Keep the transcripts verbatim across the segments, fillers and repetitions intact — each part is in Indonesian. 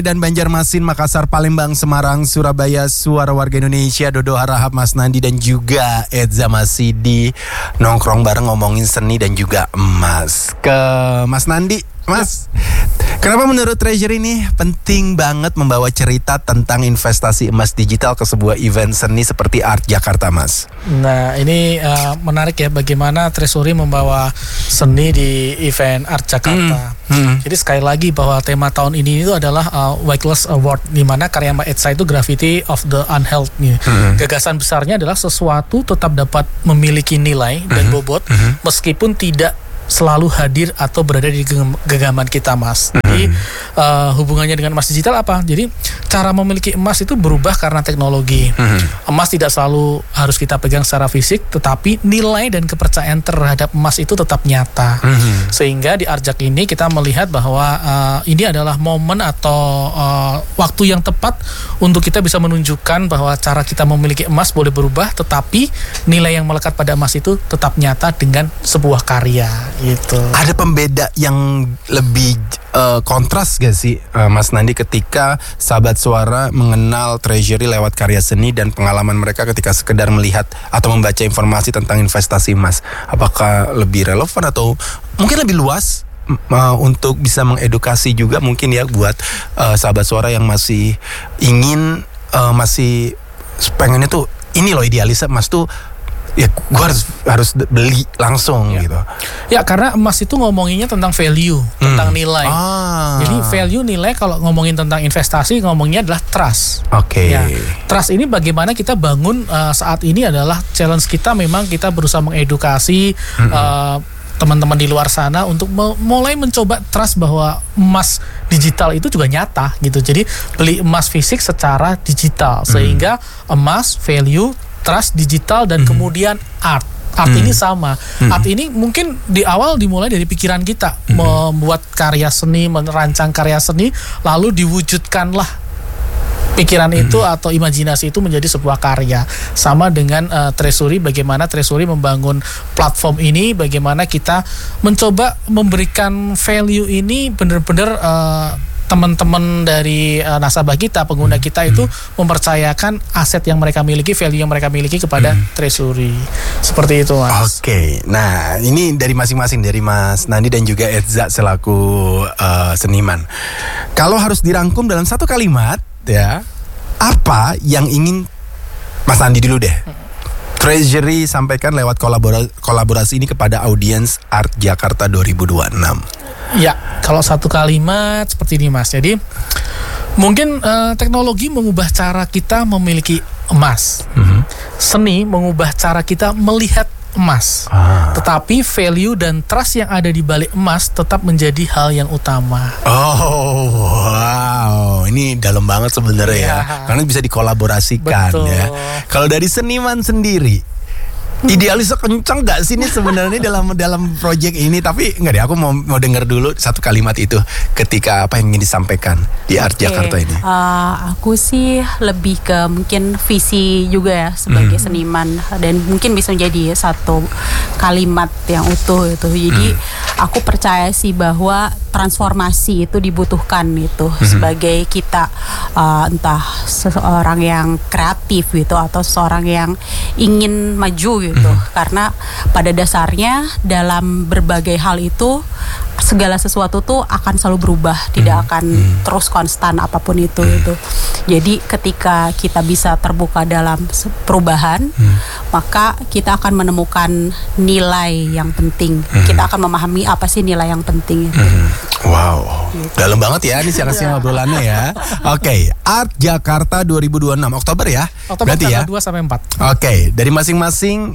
Dan Banjarmasin, Makassar, Palembang, Semarang, Surabaya, Suara Warga Indonesia, Dodo Harahap, Mas Nandi dan juga Edza masih di nongkrong bareng ngomongin seni dan juga emas. Ke Mas Nandi, Mas, kenapa menurut Treasury ini penting banget membawa cerita tentang investasi emas digital ke sebuah event seni seperti Art Jakarta, Mas? Nah, ini uh, menarik ya bagaimana Treasury membawa seni di event Art Jakarta. Hmm. Hmm. Jadi sekali lagi bahwa tema tahun ini itu adalah uh, Wycliffe Award, di mana karya Mbak Edza itu Graffiti of the Unheld. Hmm. Gagasan besarnya adalah sesuatu tetap dapat memiliki nilai dan bobot hmm. meskipun tidak selalu hadir atau berada di genggaman kita, Mas. Jadi uh, hubungannya dengan emas digital apa? Jadi cara memiliki emas itu berubah karena teknologi. Mm-hmm. Emas tidak selalu harus kita pegang secara fisik, tetapi nilai dan kepercayaan terhadap emas itu tetap nyata. Mm-hmm. Sehingga di Arjak ini kita melihat bahwa uh, ini adalah momen atau uh, waktu yang tepat untuk kita bisa menunjukkan bahwa cara kita memiliki emas boleh berubah, tetapi nilai yang melekat pada emas itu tetap nyata dengan sebuah karya. Gitu. Ada pembeda yang lebih uh, kontras gak sih, uh, Mas Nandi, ketika sahabat suara mengenal Treasury lewat karya seni dan pengalaman mereka ketika sekedar melihat atau membaca informasi tentang investasi emas? Apakah lebih relevan atau mungkin lebih luas uh, untuk bisa mengedukasi juga mungkin ya buat uh, sahabat suara yang masih ingin uh, masih pengennya tuh ini loh idealisnya emas tuh ya gue harus harus beli langsung ya. Gitu. Ya karena emas itu ngomonginnya tentang value, hmm. tentang nilai. Ah. Jadi value nilai kalau ngomongin tentang investasi ngomongnya adalah trust. Oke. Okay. Ya, trust ini bagaimana kita bangun uh, saat ini adalah challenge kita. Memang kita berusaha mengedukasi hmm. uh, teman-teman di luar sana untuk me- mulai mencoba trust bahwa emas digital itu juga nyata gitu. Jadi beli emas fisik secara digital hmm. sehingga emas value trust digital dan mm-hmm. kemudian art. Art mm-hmm. ini sama. Mm-hmm. Art ini mungkin di awal dimulai dari pikiran kita, mm-hmm. membuat karya seni, merancang karya seni, lalu diwujudkanlah pikiran mm-hmm. itu atau imajinasi itu menjadi sebuah karya. Sama dengan uh, Treasury, bagaimana Treasury membangun platform ini, bagaimana kita mencoba memberikan value ini benar-benar uh, teman-teman dari uh, nasabah kita, pengguna kita itu hmm. mempercayakan aset yang mereka miliki, value yang mereka miliki kepada hmm. Treasury. Seperti itu, Mas. Oke, okay. Nah ini dari masing-masing, dari Mas Nandi dan juga Edza selaku uh, seniman. Kalau harus dirangkum dalam satu kalimat, ya, apa yang ingin Mas Nandi dulu deh, Treasury sampaikan lewat kolaborasi, kolaborasi ini kepada audiens Art Jakarta dua ribu dua puluh enam? Ya, kalau satu kalimat seperti ini, Mas. Jadi mungkin uh, teknologi mengubah cara kita memiliki emas. Mm-hmm. Seni mengubah cara kita melihat emas. Ah. Tetapi value dan trust yang ada di balik emas tetap menjadi hal yang utama. Oh, wow. Ini dalam banget sebenarnya ya. ya. Karena bisa dikolaborasikan. Betul. Ya. Kalau dari seniman sendiri, idealisnya kenceng gak sih ini sebenarnya dalam dalam project ini? Tapi enggak deh, aku mau mau dengar dulu satu kalimat itu ketika apa yang ingin disampaikan di Art okay. Jakarta ini. Uh, aku sih lebih ke mungkin visi juga ya sebagai hmm. seniman, dan mungkin bisa menjadi satu kalimat yang utuh itu. Jadi hmm. aku percaya sih bahwa transformasi itu dibutuhkan itu hmm. sebagai kita uh, entah seseorang yang kreatif gitu atau seseorang yang ingin maju gitu. Gitu. Hmm. Karena pada dasarnya dalam berbagai hal itu segala sesuatu tuh akan selalu berubah, tidak hmm. akan hmm. terus konstan apapun itu hmm. itu. Jadi ketika kita bisa terbuka dalam perubahan, hmm. maka kita akan menemukan nilai yang penting. Hmm. Kita akan memahami apa sih nilai yang penting itu. Hmm. Wow, gitu. Dalam banget ya ini siang-siang obrolannya ya. Oke, okay. Art Jakarta dua ribu dua puluh enam Oktober ya. Oktober berarti ya dua sampai empat. Oke, okay. Dari masing-masing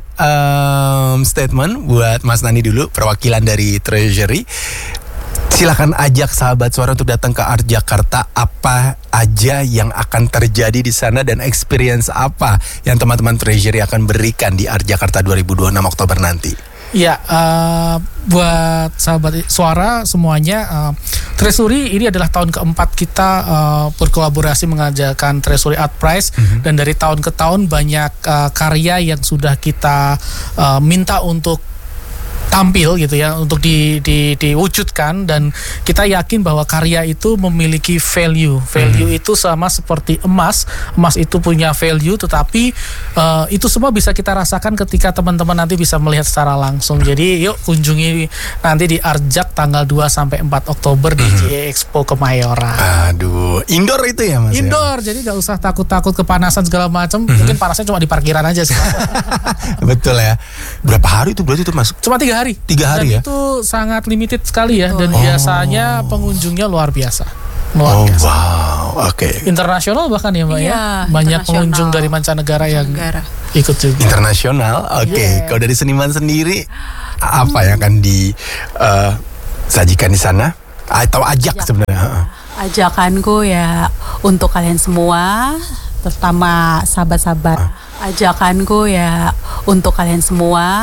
um, statement buat Mas Nandi dulu, perwakilan dari Treasury. Silakan ajak sahabat suara untuk datang ke Art Jakarta. Apa aja yang akan terjadi di sana dan experience apa yang teman-teman Treasury akan berikan di Art Jakarta dua ribu dua puluh enam Oktober nanti? Ya, uh, buat sahabat suara semuanya, uh, Treasury ini adalah tahun keempat kita uh, berkolaborasi mengajarkan Treasury Art Prize, mm-hmm. dan dari tahun ke tahun banyak uh, karya yang sudah kita uh, minta untuk tampil gitu ya, untuk di, di diwujudkan, dan kita yakin bahwa karya itu memiliki value. Value hmm. itu sama seperti emas. Emas itu punya value, tetapi uh, itu semua bisa kita rasakan ketika teman-teman nanti bisa melihat secara langsung. Jadi yuk kunjungi nanti di Arjak tanggal dua sampai empat Oktober di hmm. J I Expo Kemayoran. Aduh, indoor itu ya Mas? Indoor, ya? Jadi gak usah takut-takut kepanasan segala macam. Hmm. Mungkin panasnya cuma di parkiran aja sih. Betul ya. Berapa hari itu berarti itu Mas? Cuma tiga hari. Tiga hari dan ya? Itu sangat limited sekali ya. Dan oh. biasanya pengunjungnya luar biasa. Luar oh biasa. Wow, oke. Okay. Internasional bahkan ya Mbak iya, ya. Banyak pengunjung dari mancanegara yang mancanegara. ikut juga. Internasional, oke. Okay. Yeah. Kalau dari seniman sendiri, apa yang akan disajikan uh, di sana? Atau ajak, ajak. sebenarnya? Ajakanku ya untuk kalian semua, terutama sahabat-sahabat. Ah. Ajakanku ya untuk kalian semua.